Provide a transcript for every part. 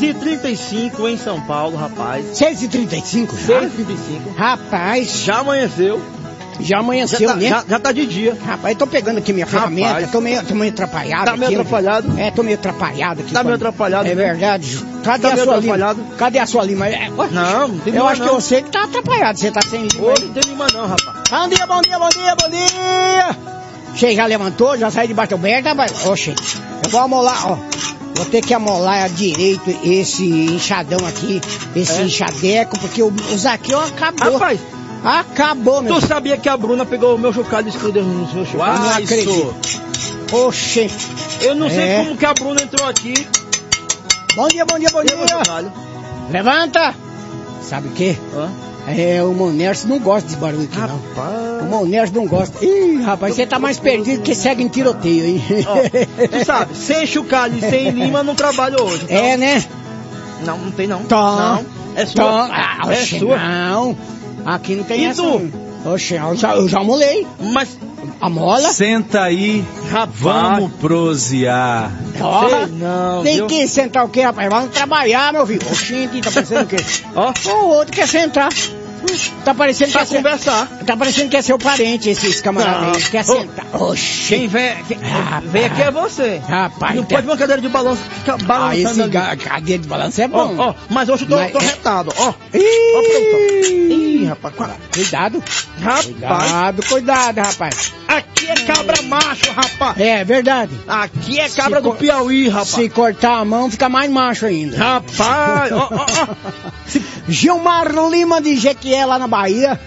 6h35 em São Paulo, rapaz. 6h35 já? 6h35. Rapaz. Já amanheceu. Já amanheceu, né? Já tá de dia. Rapaz, eu tô pegando aqui minha ferramenta, tô meio atrapalhado. Tá meio atrapalhado? Tô meio atrapalhado aqui. Tá meio atrapalhado? É verdade. Cadê tá a sua lima? Cadê a sua lima? Não tem lima. Eu acho que você que tá atrapalhado, você tá sem lima. Hoje não tem lima não, rapaz. Bom dia, bom dia, bom dia, bom dia. Você já levantou, já saiu debaixo do berço, rapaz? Oxe, eu vou amolar, ó. Vou ter que amolar direito esse enxadão aqui, esse enxadeco, porque o Zaqueu acabou. Rapaz, acabou, meu filho. Tu sabia que a Bruna pegou o meu chocalho e escondeu no seu chocalho? Não acredito. Oxe. Eu não sei como que a Bruna entrou aqui. Bom dia, bom dia, bom dia. Levanta. Sabe o quê? O Monércio não gosta de barulho aqui, não. O Monércio não gosta. Ih, rapaz, você tá mais perdido que segue em tiroteio, hein? Tu sabe, sem chocalho e sem lima não trabalho hoje. Então... né? Não tem não. Não. É sua. É sua. Não. Aqui não tem essa. E tu? Oxe, eu já molei. Mas a mola? Senta aí, vamos prosear. Não, tem que sentar o quê, rapaz? Vamos trabalhar, meu filho. Oxente, tá pensando o quê? O outro quer sentar. Tá parecendo que conversar. Tá parecendo que é seu parente, esses camaradas. Quer sentar. Oxi. Quem vem aqui é você. Rapaz. Não pode uma cadeira de balanço ficar balançando. Cadeira de balanço é bom. Mas hoje eu tô retado, ó. Ih, rapaz. Cuidado. Cuidado, rapaz. Aqui é cabra macho, rapaz. É verdade. Aqui é cabra do Piauí, rapaz. Se cortar a mão, fica mais macho ainda. Rapaz, Gilmar Lima de Jequié, lá na Bahia.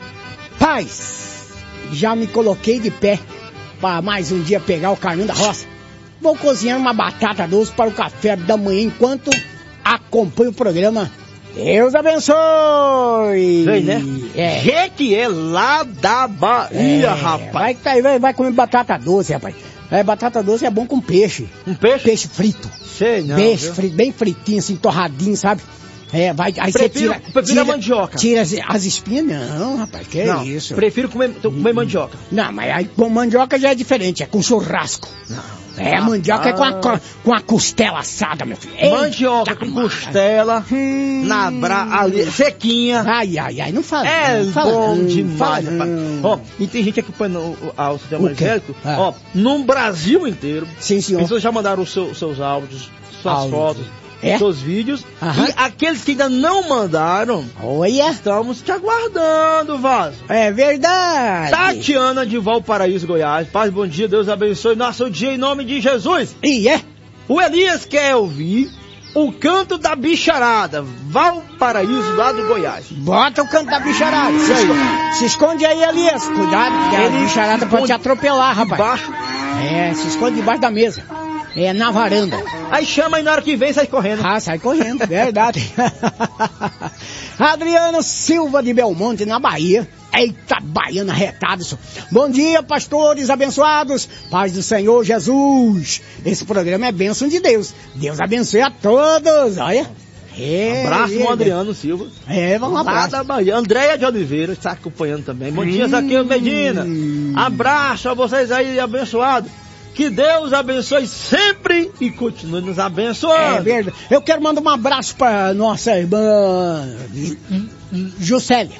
Paz, já me coloquei de pé para mais um dia pegar o caminho da roça. Vou cozinhar uma batata doce para o café da manhã enquanto acompanho o programa. Deus abençoe! Vem, né? Jequié, lá da Bahia, rapaz. Vai comer batata doce, rapaz. Batata doce é bom com peixe. Um peixe? Peixe frito. Sei não. Peixe frito, bem fritinho, assim, torradinho, sabe? Aí você tira a mandioca. Tira as espinhas, não, rapaz, que é isso? Prefiro comer mandioca. Não, mas aí com mandioca já é diferente, é com churrasco. Não. Mandioca é com a costela assada, meu filho. Mandioca com costela, ali, sequinha. Ai, não fala. Bom demais, rapaz. E tem gente aqui acompanhando o sistema evangélico, no Brasil inteiro. Sim, senhor. Pessoas já mandaram os seus áudios, suas fotos. Seus vídeos. E aqueles que ainda não mandaram, estamos te aguardando, Vaso. É verdade. Tatiana de Valparaíso, Goiás. Paz, bom dia, Deus abençoe nosso dia em nome de Jesus. O Elias quer ouvir o canto da bicharada. Valparaíso, lá do Goiás. Bota o canto da bicharada. Se esconde aí, Elias. Cuidado, que a bicharada pode te atropelar, rapaz. Debaixo. Se esconde debaixo da mesa. Na varanda. Aí chama e na hora que vem sai correndo. Sai correndo, verdade. Adriano Silva de Belmonte, na Bahia. Eita, baiana retada. Bom dia, pastores abençoados. Paz do Senhor Jesus. Esse programa é bênção de Deus. Deus abençoe a todos. Olha. Abraço no Adriano Silva. Vamos lá. Lá da Bahia. Andréia de Oliveira está acompanhando também. Bom dia, Zaqueu Medina. Abraço a vocês aí, abençoados. Que Deus abençoe sempre e continue nos abençoando. É verdade. Eu quero mandar um abraço para nossa irmã Juscelia.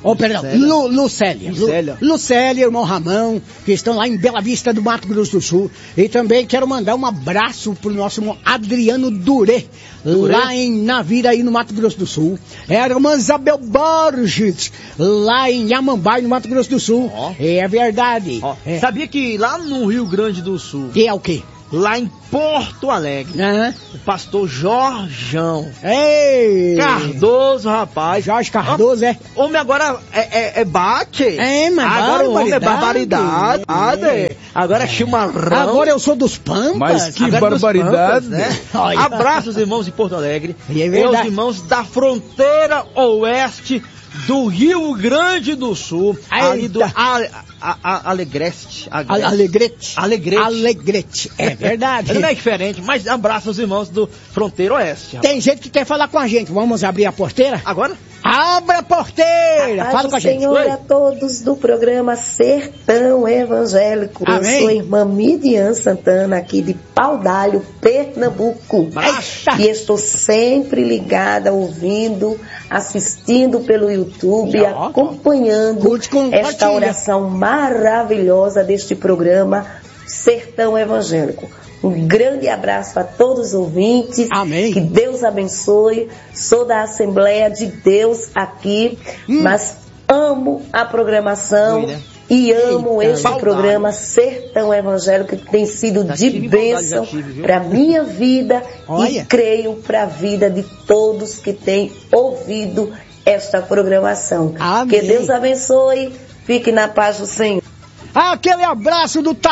Lucélia, irmão Ramão, que estão lá em Bela Vista do Mato Grosso do Sul. E também quero mandar um abraço pro nosso irmão Adriano Duré, lá em Naviraí, no Mato Grosso do Sul. A irmã Isabel Borges, lá em Yamambai, no Mato Grosso do Sul. É verdade. Sabia que lá no Rio Grande do Sul... Que é o quê? Lá em Porto Alegre, o pastor Jorjão Cardoso, rapaz. Jorge Cardoso, Homem agora é bate. Mas agora o homem é barbaridade. Agora é chimarrão. Agora eu sou dos Pampas. Mas que barbaridade. Pampas, né? Abraço os irmãos de Porto Alegre. E os irmãos da fronteira oeste do Rio Grande do Sul. Alegrete. Alegrete, é verdade. Ele não é diferente, mas abraça os irmãos do Fronteira Oeste. Rapaz. Tem gente que quer falar com a gente, vamos abrir a porteira? Agora? Abra a porteira! Fala com a gente. Senhor, a todos do programa Sertão Evangélico. Amém. Eu sou a irmã Midian Santana, aqui de Paudalho, Pernambuco. Eita. E estou sempre ligada, ouvindo, assistindo pelo YouTube, acompanhando esta oração maravilhosa deste programa Sertão Evangélico. Um grande abraço a todos os ouvintes. Amém. Que Deus abençoe. Sou da Assembleia de Deus aqui, mas amo a programação e amo este programa Sertão Evangélico, que tem sido de bênção para a minha vida e creio para a vida de todos que têm ouvido esta programação. Amém. Que Deus abençoe. Fique na paz do Senhor. Aquele abraço do